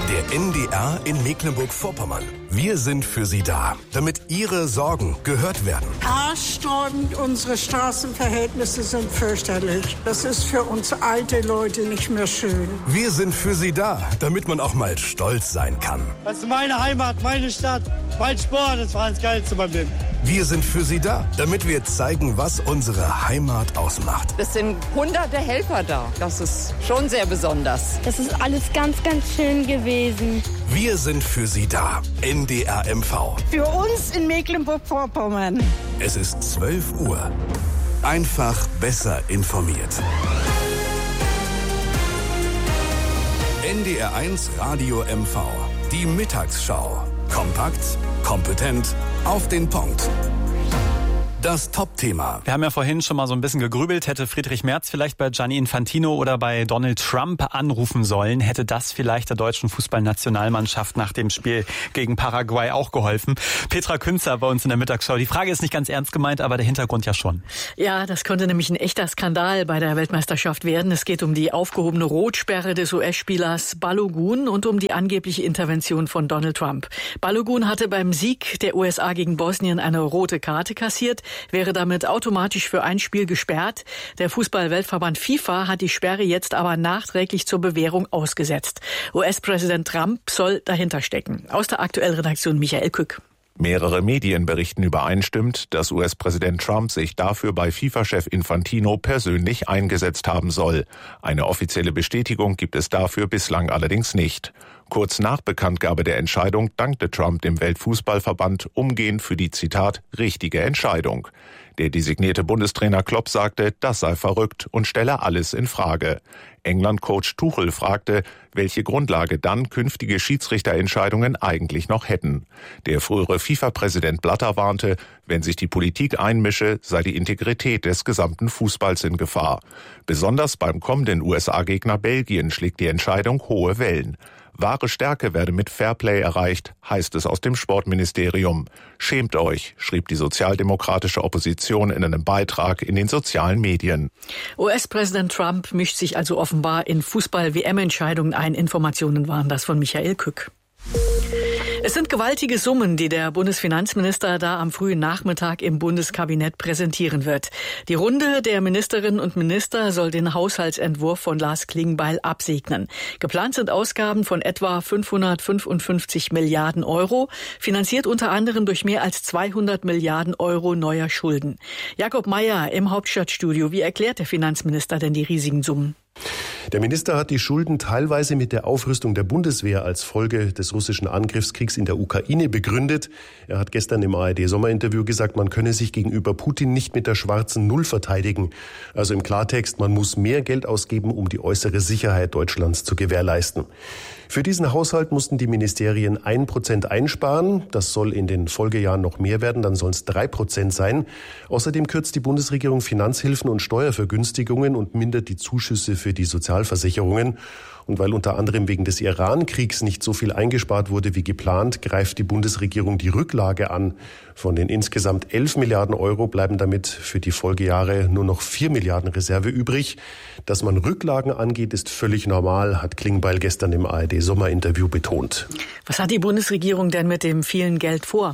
Der NDR in Mecklenburg-Vorpommern. Wir sind für Sie da, damit Ihre Sorgen gehört werden. Haarsträubend, unsere Straßenverhältnisse sind fürchterlich. Das ist für uns alte Leute nicht mehr schön. Wir sind für Sie da, damit man auch mal stolz sein kann. Das ist meine Heimat, meine Stadt, mein Sport, das war das Geilste beim Leben. Wir sind für Sie da, damit wir zeigen, was unsere Heimat ausmacht. Es sind hunderte Helfer da. Das ist schon sehr besonders. Das ist alles ganz, ganz schön gewesen. Wir sind für Sie da. NDR MV. Für uns in Mecklenburg-Vorpommern. Es ist 12 Uhr. Einfach besser informiert. NDR 1 Radio MV. Die Mittagsschau. Kompakt, kompetent, auf den Punkt. Das Top-Thema. Wir haben ja vorhin schon mal so ein bisschen gegrübelt, hätte Friedrich Merz vielleicht bei Gianni Infantino oder bei Donald Trump anrufen sollen, hätte das vielleicht der deutschen Fußballnationalmannschaft nach dem Spiel gegen Paraguay auch geholfen. Petra Künzer bei uns in der Mittagsschau. Die Frage ist nicht ganz ernst gemeint, aber der Hintergrund ja schon. Ja, das könnte nämlich ein echter Skandal bei der Weltmeisterschaft werden. Es geht um die aufgehobene Rotsperre des US-Spielers Balogun und um die angebliche Intervention von Donald Trump. Balogun hatte beim Sieg der USA gegen Bosnien eine rote Karte kassiert, wäre damit automatisch für ein Spiel gesperrt. Der Fußball-Weltverband FIFA hat die Sperre jetzt aber nachträglich zur Bewährung ausgesetzt. US-Präsident Trump soll dahinter stecken. Aus der Aktuellredaktion Michael Kück. Mehrere Medien berichten übereinstimmend, dass US-Präsident Trump sich dafür bei FIFA-Chef Infantino persönlich eingesetzt haben soll. Eine offizielle Bestätigung gibt es dafür bislang allerdings nicht. Kurz nach Bekanntgabe der Entscheidung dankte Trump dem Weltfußballverband umgehend für die, Zitat, richtige Entscheidung. Der designierte Bundestrainer Klopp sagte, das sei verrückt und stelle alles in Frage. England-Coach Tuchel fragte, welche Grundlage dann künftige Schiedsrichterentscheidungen eigentlich noch hätten. Der frühere FIFA-Präsident Blatter warnte, wenn sich die Politik einmische, sei die Integrität des gesamten Fußballs in Gefahr. Besonders beim kommenden USA-Gegner Belgien schlägt die Entscheidung hohe Wellen. Wahre Stärke werde mit Fairplay erreicht, heißt es aus dem Sportministerium. Schämt euch, schrieb die sozialdemokratische Opposition in einem Beitrag in den sozialen Medien. US-Präsident Trump mischt sich also offenbar in Fußball-WM-Entscheidungen ein. Informationen waren das von Michael Kück. Es sind gewaltige Summen, die der Bundesfinanzminister da am frühen Nachmittag im Bundeskabinett präsentieren wird. Die Runde der Ministerinnen und Minister soll den Haushaltsentwurf von Lars Klingbeil absegnen. Geplant sind Ausgaben von etwa 555 Milliarden Euro, finanziert unter anderem durch mehr als 200 Milliarden Euro neuer Schulden. Jakob Mayer im Hauptstadtstudio. Wie erklärt der Finanzminister denn die riesigen Summen? Der Minister hat die Schulden teilweise mit der Aufrüstung der Bundeswehr als Folge des russischen Angriffskriegs in der Ukraine begründet. Er hat gestern im ARD-Sommerinterview gesagt, man könne sich gegenüber Putin nicht mit der schwarzen Null verteidigen. Also im Klartext, man muss mehr Geld ausgeben, um die äußere Sicherheit Deutschlands zu gewährleisten. Für diesen Haushalt mussten die Ministerien 1% einsparen. Das soll in den Folgejahren noch mehr werden, dann sollen es 3% sein. Außerdem kürzt die Bundesregierung Finanzhilfen und Steuervergünstigungen und mindert die Zuschüsse für die Sozialversicherungen. Und weil unter anderem wegen des Iran-Kriegs nicht so viel eingespart wurde wie geplant, greift die Bundesregierung die Rücklage an. Von den insgesamt 11 Milliarden Euro bleiben damit für die Folgejahre nur noch 4 Milliarden Reserve übrig. Dass man Rücklagen angeht, ist völlig normal, hat Klingbeil gestern im ARD-Sommerinterview betont. Was hat die Bundesregierung denn mit dem vielen Geld vor?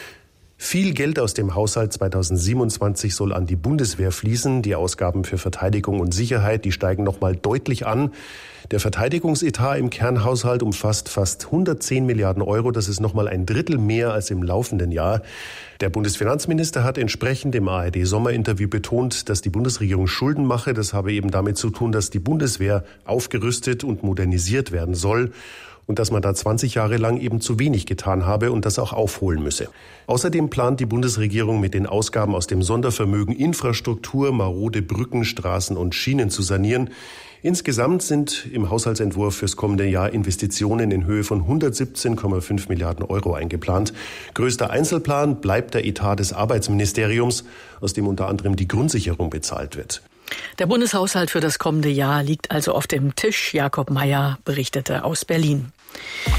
Viel Geld aus dem Haushalt 2027 soll an die Bundeswehr fließen. Die Ausgaben für Verteidigung und Sicherheit, die steigen nochmal deutlich an. Der Verteidigungsetat im Kernhaushalt umfasst fast 110 Milliarden Euro. Das ist nochmal ein Drittel mehr als im laufenden Jahr. Der Bundesfinanzminister hat entsprechend im ARD-Sommerinterview betont, dass die Bundesregierung Schulden mache. Das habe eben damit zu tun, dass die Bundeswehr aufgerüstet und modernisiert werden soll. Und dass man da 20 Jahre lang eben zu wenig getan habe und das auch aufholen müsse. Außerdem plant die Bundesregierung mit den Ausgaben aus dem Sondervermögen Infrastruktur, marode Brücken, Straßen und Schienen zu sanieren. Insgesamt sind im Haushaltsentwurf fürs kommende Jahr Investitionen in Höhe von 117,5 Milliarden Euro eingeplant. Größter Einzelplan bleibt der Etat des Arbeitsministeriums, aus dem unter anderem die Grundsicherung bezahlt wird. Der Bundeshaushalt für das kommende Jahr liegt also auf dem Tisch. Jakob Mayer berichtete aus Berlin.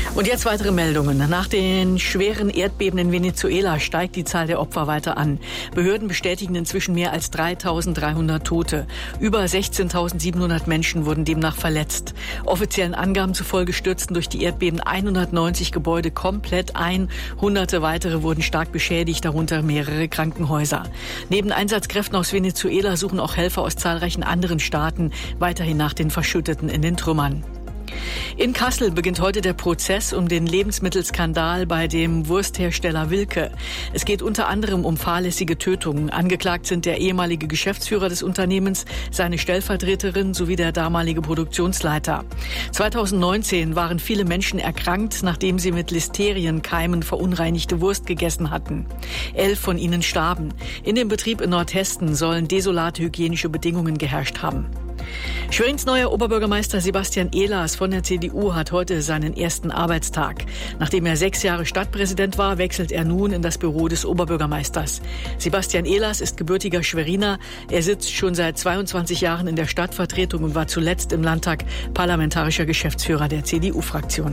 Und jetzt weitere Meldungen. Nach den schweren Erdbeben in Venezuela steigt die Zahl der Opfer weiter an. Behörden bestätigen inzwischen mehr als 3.300 Tote. Über 16.700 Menschen wurden demnach verletzt. Offiziellen Angaben zufolge stürzten durch die Erdbeben 190 Gebäude komplett ein. Hunderte weitere wurden stark beschädigt, darunter mehrere Krankenhäuser. Neben Einsatzkräften aus Venezuela suchen auch Helfer aus zahlreichen anderen Staaten weiterhin nach den Verschütteten in den Trümmern. In Kassel beginnt heute der Prozess um den Lebensmittelskandal bei dem Wursthersteller Wilke. Es geht unter anderem um fahrlässige Tötungen. Angeklagt sind der ehemalige Geschäftsführer des Unternehmens, seine Stellvertreterin sowie der damalige Produktionsleiter. 2019 waren viele Menschen erkrankt, nachdem sie mit Listerienkeimen verunreinigte Wurst gegessen hatten. 11 von ihnen starben. In dem Betrieb in Nordhessen sollen desolate hygienische Bedingungen geherrscht haben. Schwerins neuer Oberbürgermeister Sebastian Ehlers von der CDU hat heute seinen ersten Arbeitstag. Nachdem er 6 Jahre Stadtpräsident war, wechselt er nun in das Büro des Oberbürgermeisters. Sebastian Ehlers ist gebürtiger Schweriner. Er sitzt schon seit 22 Jahren in der Stadtvertretung und war zuletzt im Landtag parlamentarischer Geschäftsführer der CDU-Fraktion.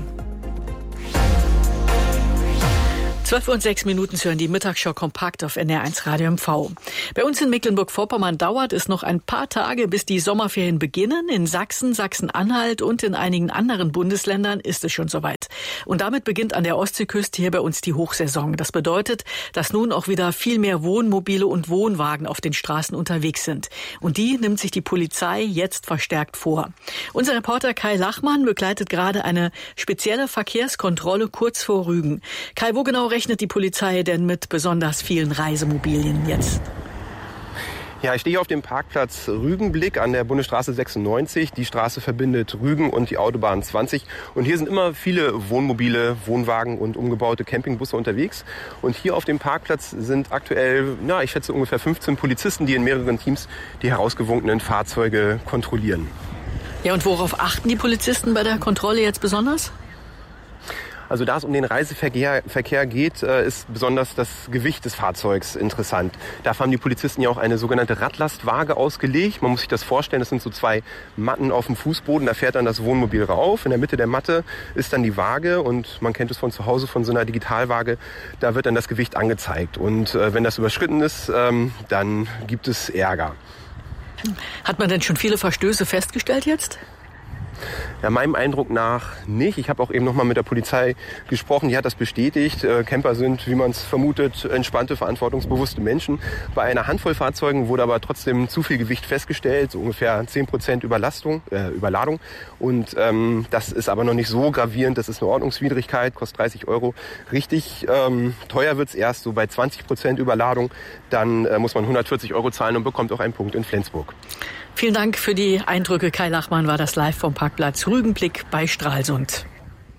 12:06 hören die Mittagsschau kompakt auf NR1 Radio MV. Bei uns in Mecklenburg-Vorpommern dauert es noch ein paar Tage, bis die Sommerferien beginnen. In Sachsen, Sachsen-Anhalt und in einigen anderen Bundesländern ist es schon soweit. Und damit beginnt an der Ostseeküste hier bei uns die Hochsaison. Das bedeutet, dass nun auch wieder viel mehr Wohnmobile und Wohnwagen auf den Straßen unterwegs sind. Und die nimmt sich die Polizei jetzt verstärkt vor. Unser Reporter Kai Lachmann begleitet gerade eine spezielle Verkehrskontrolle kurz vor Rügen. Kai, wo genau rechnet die Polizei denn mit besonders vielen Reisemobilien jetzt? Ja, ich stehe auf dem Parkplatz Rügenblick an der Bundesstraße 96. Die Straße verbindet Rügen und die Autobahn 20. Und hier sind immer viele Wohnmobile, Wohnwagen und umgebaute Campingbusse unterwegs. Und hier auf dem Parkplatz sind aktuell, ich schätze ungefähr 15 Polizisten, die in mehreren Teams die herausgewunkenen Fahrzeuge kontrollieren. Ja, und worauf achten die Polizisten bei der Kontrolle jetzt besonders? Also da es um den Reiseverkehr geht, ist besonders das Gewicht des Fahrzeugs interessant. Dafür haben die Polizisten ja auch eine sogenannte Radlastwaage ausgelegt. Man muss sich das vorstellen, das sind so 2 Matten auf dem Fußboden, da fährt dann das Wohnmobil rauf. In der Mitte der Matte ist dann die Waage und man kennt es von zu Hause von so einer Digitalwaage. Da wird dann das Gewicht angezeigt und wenn das überschritten ist, dann gibt es Ärger. Hat man denn schon viele Verstöße festgestellt jetzt? Ja, meinem Eindruck nach nicht. Ich habe auch eben noch mal mit der Polizei gesprochen, die hat das bestätigt. Camper sind, wie man es vermutet, entspannte, verantwortungsbewusste Menschen. Bei einer Handvoll Fahrzeugen wurde aber trotzdem zu viel Gewicht festgestellt, so ungefähr 10% Überladung. Und das ist aber noch nicht so gravierend, das ist eine Ordnungswidrigkeit, kostet 30 €. Richtig teuer wird's erst so bei 20% Überladung. Dann muss man 140 € zahlen und bekommt auch einen Punkt in Flensburg. Vielen Dank für die Eindrücke. Kai Lachmann war das live vom Parkplatz Rügenblick bei Stralsund.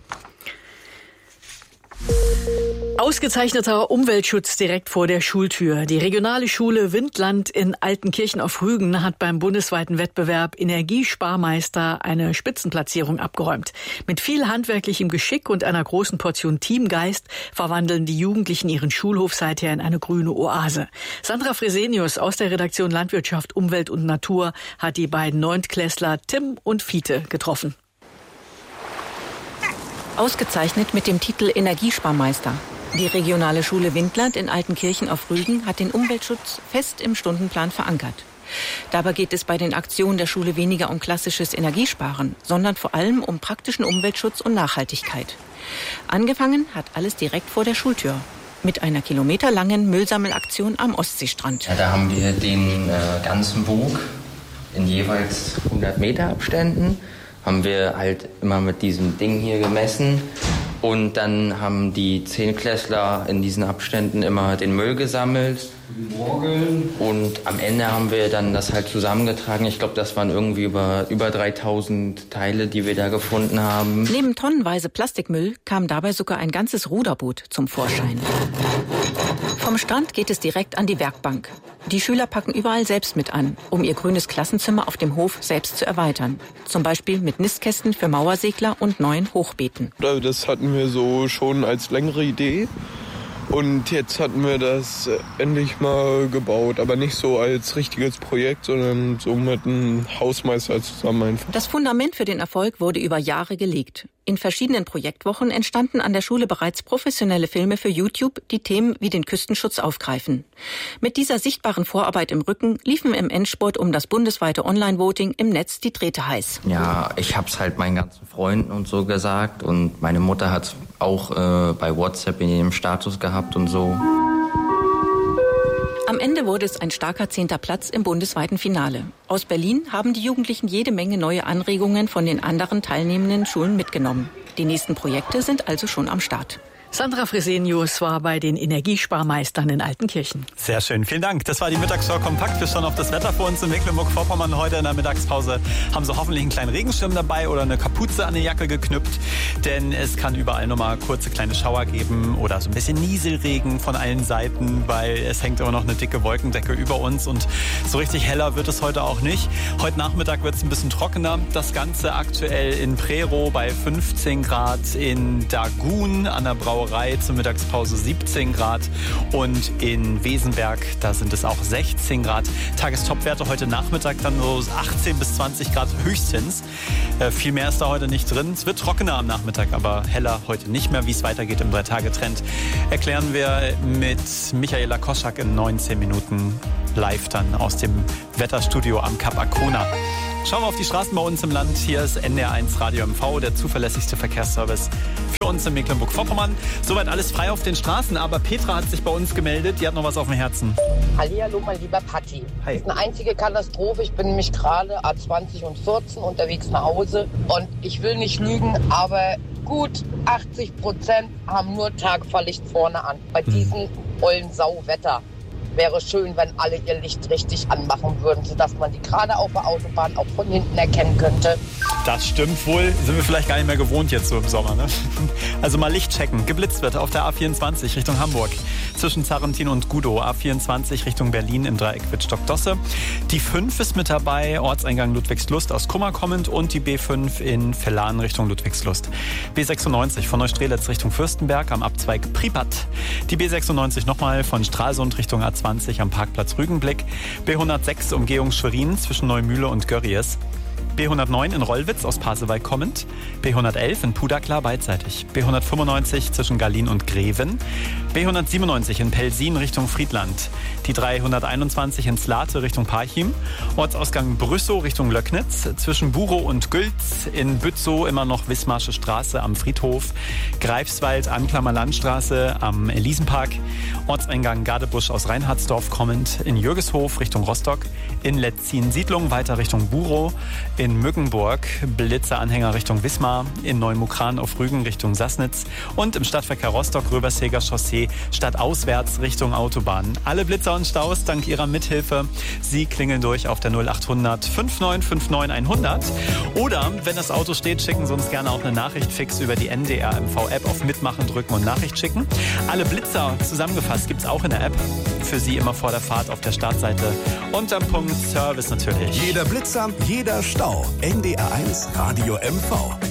Ausgezeichneter Umweltschutz direkt vor der Schultür. Die regionale Schule Windland in Altenkirchen auf Rügen hat beim bundesweiten Wettbewerb Energiesparmeister eine Spitzenplatzierung abgeräumt. Mit viel handwerklichem Geschick und einer großen Portion Teamgeist verwandeln die Jugendlichen ihren Schulhof seither in eine grüne Oase. Sandra Fresenius aus der Redaktion Landwirtschaft, Umwelt und Natur hat die beiden Neuntklässler Tim und Fiete getroffen. Ausgezeichnet mit dem Titel Energiesparmeister. Die regionale Schule Windland in Altenkirchen auf Rügen hat den Umweltschutz fest im Stundenplan verankert. Dabei geht es bei den Aktionen der Schule weniger um klassisches Energiesparen, sondern vor allem um praktischen Umweltschutz und Nachhaltigkeit. Angefangen hat alles direkt vor der Schultür mit einer kilometerlangen Müllsammelaktion am Ostseestrand. Ja, da haben wir den ganzen Bug in jeweils 100 Meter Abständen. Haben wir halt immer mit diesem Ding hier gemessen und dann haben die 10-Klässler in diesen Abständen immer den Müll gesammelt und am Ende haben wir dann das halt zusammengetragen. Ich glaube, das waren irgendwie über 3000 Teile, die wir da gefunden haben. Neben tonnenweise Plastikmüll kam dabei sogar ein ganzes Ruderboot zum Vorschein. Vom Strand geht es direkt an die Werkbank. Die Schüler packen überall selbst mit an, um ihr grünes Klassenzimmer auf dem Hof selbst zu erweitern. Zum Beispiel mit Nistkästen für Mauersegler und neuen Hochbeeten. Das hatten wir so schon als längere Idee. Und jetzt hatten wir das endlich mal gebaut, aber nicht so als richtiges Projekt, sondern so mit einem Hausmeister zusammen einfach. Das Fundament für den Erfolg wurde über Jahre gelegt. In verschiedenen Projektwochen entstanden an der Schule bereits professionelle Filme für YouTube, die Themen wie den Küstenschutz aufgreifen. Mit dieser sichtbaren Vorarbeit im Rücken liefen im Endspurt um das bundesweite Online-Voting im Netz die Drähte heiß. Ja, ich hab's halt meinen ganzen Freunden und so gesagt und meine Mutter hat's auch bei WhatsApp in ihrem Status gehabt und so. Am Ende wurde es ein starker 10. Platz im bundesweiten Finale. Aus Berlin haben die Jugendlichen jede Menge neue Anregungen von den anderen teilnehmenden Schulen mitgenommen. Die nächsten Projekte sind also schon am Start. Sandra Fresenius war bei den Energiesparmeistern in Altenkirchen. Sehr schön, vielen Dank. Das war die Mittagsschau kompakt. Wir schauen auf das Wetter für uns in Mecklenburg-Vorpommern. Heute in der Mittagspause haben Sie hoffentlich einen kleinen Regenschirm dabei oder eine Kapuze an die Jacke geknüpft. Denn es kann überall nur mal kurze kleine Schauer geben oder so ein bisschen Nieselregen von allen Seiten, weil es hängt immer noch eine dicke Wolkendecke über uns und so richtig heller wird es heute auch nicht. Heute Nachmittag wird es ein bisschen trockener. Das Ganze aktuell in Prerow bei 15 Grad, in Dagun an der Brauerei zur Mittagspause 17 Grad und in Wesenberg, da sind es auch 16 Grad. Tagestopwerte heute Nachmittag dann so 18 bis 20 Grad höchstens. Viel mehr ist da heute nicht drin. Es wird trockener am Nachmittag, aber heller heute nicht mehr. Wie es weitergeht im 3-Tage-Trend erklären wir mit Michaela Koschak in 19 Minuten live dann aus dem Wetterstudio am Kap Arkona. Schauen wir auf die Straßen bei uns im Land. Hier ist NDR1 Radio MV, der zuverlässigste Verkehrsservice für uns in Mecklenburg-Vorpommern. Soweit alles frei auf den Straßen, aber Petra hat sich bei uns gemeldet. Die hat noch was auf dem Herzen. Hallihallo, mein lieber Patti. Hi. Das ist eine einzige Katastrophe. Ich bin nämlich gerade A20 und 14 unterwegs nach Hause. Und ich will nicht lügen, aber gut 80% haben nur Tagfahrlicht vorne an. Bei diesem ollen Sauwetter. Wäre schön, wenn alle ihr Licht richtig anmachen würden, sodass man die gerade auf der Autobahn auch von hinten erkennen könnte. Das stimmt wohl. Sind wir vielleicht gar nicht mehr gewohnt jetzt so im Sommer, ne? Also mal Licht checken. Geblitzt wird auf der A24 Richtung Hamburg. Zwischen Zarrentin und Gudow. A24 Richtung Berlin im Dreieck Wittstock-Dosse. Die 5 ist mit dabei. Ortseingang Ludwigslust aus Kummer kommend. Und die B5 in Vellan Richtung Ludwigslust. B96 von Neustrelitz Richtung Fürstenberg am Abzweig Pripat. Die B96 nochmal von Stralsund Richtung A20 am Parkplatz Rügenblick. B106 Umgehung Schwerin zwischen Neumühle und Görries. B109 in Rollwitz aus Pasewalk kommend. B111 in Pudakla beidseitig. B195 zwischen Garlin und Greven. B197 in Pelsin Richtung Friedland. Die 321 in Slate Richtung Parchim. Ortsausgang Brüssow Richtung Löcknitz. Zwischen Burow und Gülz. In Bützow immer noch Wismarsche Straße am Friedhof. Greifswald Anklammer Landstraße am Elisenpark. Ortseingang Gardebusch aus Reinhardsdorf kommend. In Jürgeshof Richtung Rostock. In Letzin Siedlung weiter Richtung Burow. In Mückenburg Blitzeranhänger Richtung Wismar. In Neumukran auf Rügen Richtung Sassnitz. Und im Stadtverkehr Rostock-Röberseger Chaussee stadtauswärts Richtung Autobahn. Alle Blitzer und Staus dank Ihrer Mithilfe. Sie klingeln durch auf der 0800 5959 100. Oder, wenn das Auto steht, schicken Sie uns gerne auch eine Nachricht fix über die NDR MV-App auf Mitmachen drücken und Nachricht schicken. Alle Blitzer zusammengefasst gibt es auch in der App. Für Sie immer vor der Fahrt auf der Startseite. Und am Punkt Service natürlich. Jeder Blitzer, jeder Stau. NDR1 Radio MV.